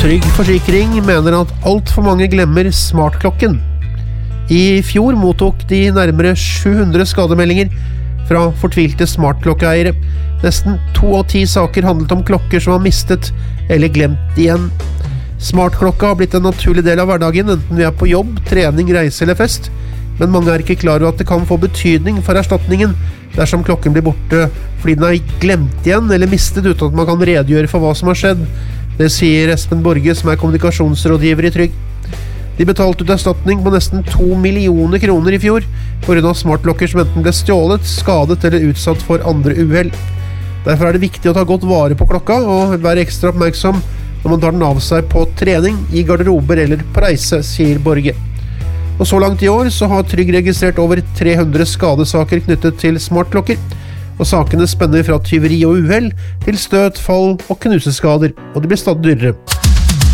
Trygg Forsikring mener at alt for mange glemmer smartklokken. I fjor mottok de nærmere 700 skademeldinger fra fortvilte smartklokkeeiere. Nesten 2 av 10 saker handlet om klokker som var mistet eller glemt igjen. Smartklokka har blitt en naturlig del av hverdagen, enten vi er på jobb, trening, reise eller fest. Men mange er ikke klar over at det kan få betydning for erstatningen dersom klokken blir borte fordi den er glemt igjen eller mistet uten at man kan redegjøre for hva som har skjedd. Det sier Espen Borge, som er kommunikasjonsrådgiver i Trygg. De betalte ut erstatning på nesten 2 millioner kroner i fjor på grunn av smartklokker som enten ble stjålet, skadet eller utsatt for andre uhell. Derfor er det viktig å ta godt vare på klokka og være ekstra oppmerksom når man tar den av seg på trening, i garderober eller på reise, sier Borge. Og så langt i år så har Trygg registrert over 300 skadesaker knyttet til smartklokker, og sakene spenner fra tyveri og uhell til støt, fall og knuseskader, og de blir stadig dyrere.